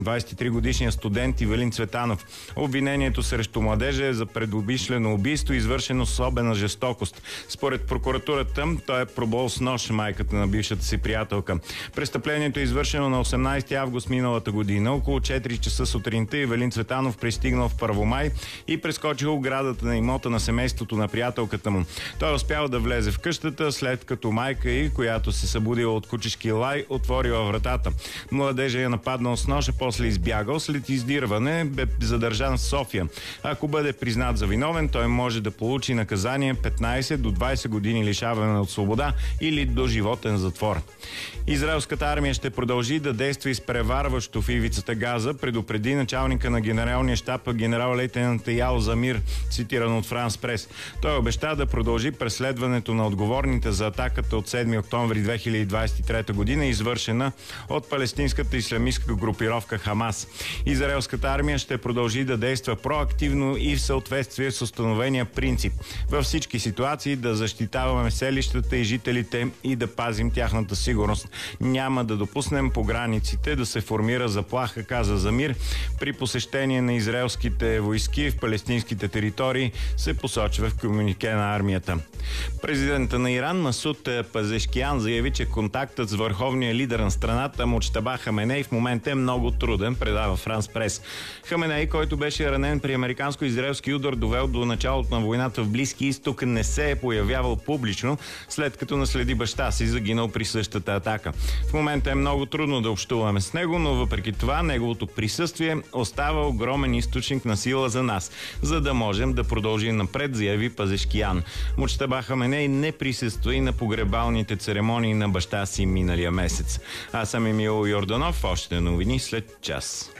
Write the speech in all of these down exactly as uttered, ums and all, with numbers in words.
двадесет и три годишният студент Ивелин Цветанов. Обвинението срещу младежа е за предумишлено убийство, извършено с особена жестокост. Според прокуратурата, той е пробол с нож майката на бившата си приятелка. Престъплението е извършено на осемнадесети август миналата година. Около четири часа сутринта Ивелин Цветанов пристигнал в Първомай и прескочил оградата на имота на семейството на приятелката му. Той успял да влезе в къщата, след като майка й, която се събудила от кучешки лай, отворила вратата. Младежа я нападнал с нож, после избягал. След издирване бе задържан в София. Ако бъде признат за виновен, той може да получи наказание петнадесет до двадесет години лишаване от свобода или доживотен затвор. Израелската армия ще продължи да действа изпреварващо в ивицата Газа, предупреди началника на генералния щаб генерал-лейтенант Ял Замир, цитиран от Франс Прес. Той обеща да продължи преследването на отговорните за атаката от седми октомври две хиляди двадесет и трета година, извършена от палестинската ислямистка групировка Хамас. Израелската армия ще продължи да действа проактивно и в съответствие с установения принцип. Във всички ситуации да защитаваме селищата и жителите и да пазим тяхната сигурност. Няма да допуснем по границите да се формира заплаха, каза Замир. При посещение на израелските войски в палестинските територии, се посочва в комюнике на армията. Президента на Иран Масуд Пазешкиян заяви, че контактът с върховния лидер на страната Муджтаба Хаменей в момента е много труден, предава Франс Прес. Хаменей, който беше ранен при американско-израелски удар, довел до началото на войната в Близки изток, не се е появявал публично, след като наследи баща си, загинал при същата атака. В момента е много трудно да общуваме с него, но въпреки това неговото присъствие остава огромен източник на сила за нас, за да можем да продължим напред, заяви Пазешкиян. Муджтаба Хаменей не присъства и на погребалните церемонии на баща си миналия месец. Аз съм Емил Йорданов, още новини след час.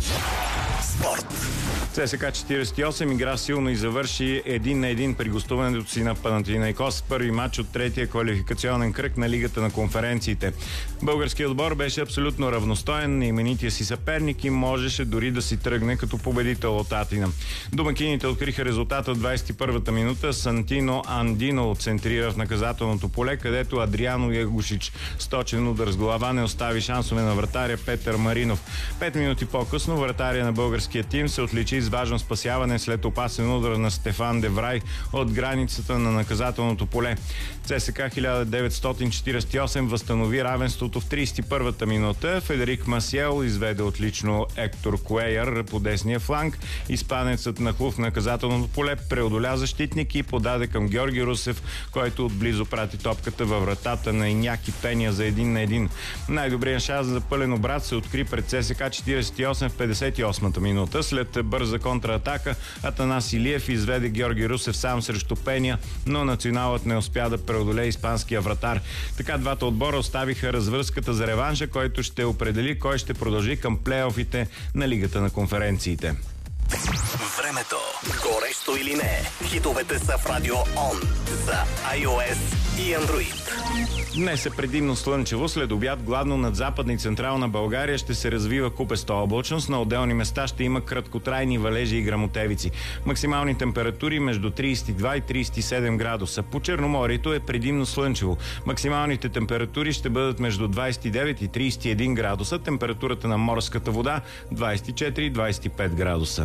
Спорт. ЦСКА четиридесет и осем игра силно и завърши един на един при гостуването си на Панатинайкос, първи матч от третия квалификационен кръг на Лигата на конференциите. Българският отбор беше абсолютно равностоен на именития си съперник и можеше дори да си тръгне като победител от Атина. Домакините откриха резултата от двадесет и първата минута. Сантино Андино центрира в наказателното поле, където Адриано Ягушич с точен удар с глава не остави шансове на вратаря Петър Маринов. Пет минути по-късно вратаря на българския тим се отличи с важно спасяване след опасен удар на Стефан Деврай от границата на наказателното поле. ЦСКА хиляда деветстотин четиридесет и осем възстанови равенството в тридесет и първата минута. Федерик Масиел изведе отлично Ектор Куейър по десния фланг. Испанецът нахлу в наказателното поле, преодоля защитник и подаде към Георги Русев, който отблизо прати топката във вратата на Иняки Пеня за един на един. Най-добрият шанс за пълен обрат се откри пред ЦСКА четиридесет и осем в петдесет и осмата минута. След бърза контратака Атанас Илиев изведе Георги Русев сам срещу Пеня, но националът не успя да преодолее испанския вратар. Така двата отбора оставиха развръзката за реванша, който ще определи кой ще продължи към плейофите на Лигата на конференциите. Времето. Горещо или не? Хитовете са в Радио Он за iOS и Android. Днес е предимно слънчево. След обяд главно над Западна и Централна България ще се развива купеста облачност. На отделни места ще има краткотрайни валежи и гръмотевици. Максимални температури между тридесет и два и тридесет и седем градуса. По Черноморието е предимно слънчево. Максималните температури ще бъдат между двадесет и девет и тридесет и един градуса. Температурата на морската вода двадесет и четири и двадесет и пет градуса.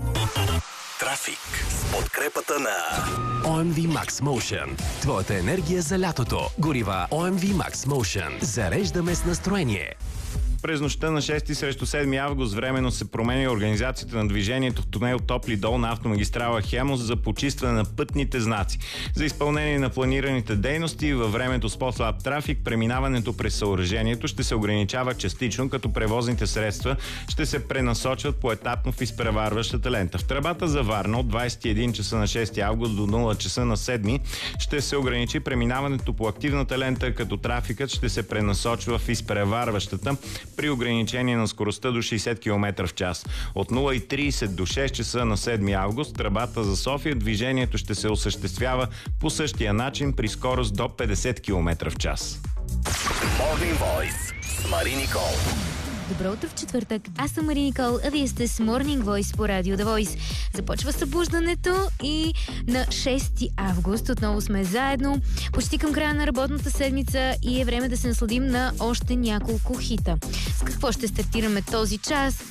Трафик с подкрепата на О Ем Ви Max Motion. Твоята енергия за лятото. Горива О Ем Ви Max Motion. Зареждаме с настроение. През нощта на шести срещу седми август временно се променя организацията на движението в тунел Топли дол на автомагистрала Хемус за почистване на пътните знаци. За изпълнение на планираните дейности във времето с по-слаб трафик, преминаването през съоръжението ще се ограничава частично, като превозните средства ще се пренасочват поетапно в изпреварващата лента. В тръбата за Варна от двадесет и един часа на шести август до нула часа на седми ще се ограничи преминаването по активната лента, като трафикът ще се пренасочва в изпреварващата при ограничение на скоростта до шейсет километра в час. От нула и тридесет до шест часа на седми август тръбата за София движението ще се осъществява по същия начин при скорост до петдесет километра в час. Morning Voice с Мари Никол. Добро утро в четвъртък. Аз съм Мари Никол, а вие сте с Morning Voice по Радио The Voice. Започва събуждането и на шести август отново сме заедно. Почти към края на работната седмица и е време да се насладим на още няколко хита. С какво ще стартираме този час?